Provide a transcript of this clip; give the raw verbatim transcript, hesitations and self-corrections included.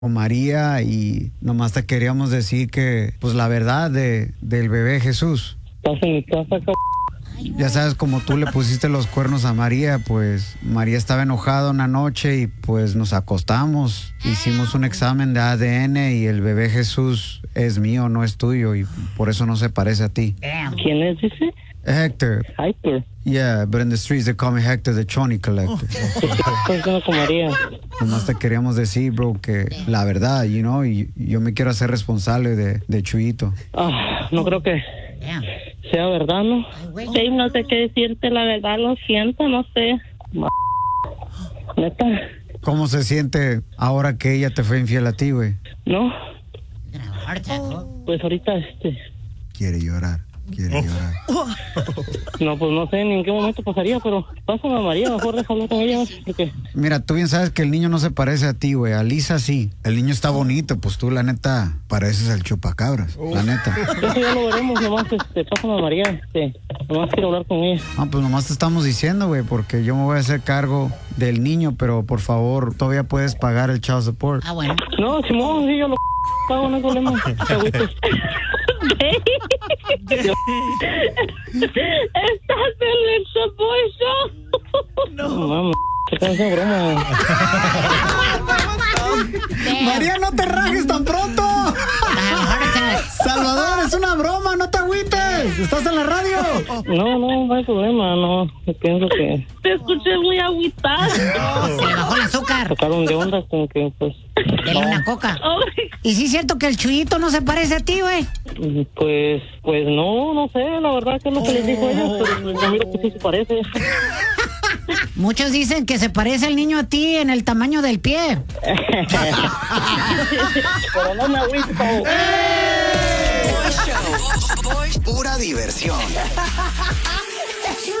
María, y nomás te queríamos decir que, pues la verdad de, del bebé Jesús. Estás en mi casa, cabrón. Ya sabes, como tú le pusiste los cuernos a María, pues María estaba enojada una noche y pues nos acostamos. Hicimos un examen de A D N y el bebé Jesús es mío, no es tuyo, y por eso no se parece a ti. ¿Quién es ese? Hector. Hector. Yeah, but in the streets they call me Hector the Choni Collector. ¿Qué estás con María? Nomás te queríamos decir, bro, que la verdad, you know, y yo me quiero hacer responsable de, de Chuyito. Ah, no creo que sea verdad, ¿no? Sí, no sé qué decirte, la verdad, lo siento, no sé. ¿Neta? ¿Cómo se siente ahora que ella te fue infiel a ti, güey? ¿No? Pues ahorita, este... Quiere llorar, quiere llorar. No, pues no sé ni en qué momento pasaría, pero pásame a María, mejor déjalo con ella, porque... Mira, tú bien sabes que el niño no se parece a ti, güey. A Lisa sí. El niño está bonito, pues tú, la neta, pareces al chupacabras, la neta. Eso ya lo veremos, nomás, este, pásame a María, este, nomás quiero hablar con ella. Ah, pues nomás te estamos diciendo, güey, porque yo me voy a hacer cargo del niño, pero por favor, todavía puedes pagar el child support. Ah, bueno. No, Simón, sí, yo lo pago, no hay problema. Estás en el pollo. No, mames, qué cansa broma. María, no te rajes tan pronto. Salvador, es una broma, no te agüites. ¿Estás en la radio? No, no, no hay problema, no. Yo pienso que... Te escuché muy agüitado. Se le bajó el azúcar. Sacaron de onda con que, pues... Dele una coca. ¿Y sí es cierto que el Chuyito no se parece a ti, güey? Pues, pues no, no sé, la verdad que es lo que les dijo ella, pero yo miro que sí se parece. Muchos dicen que se parece el niño a ti en el tamaño del pie. Pero no me agüito. Pura diversión.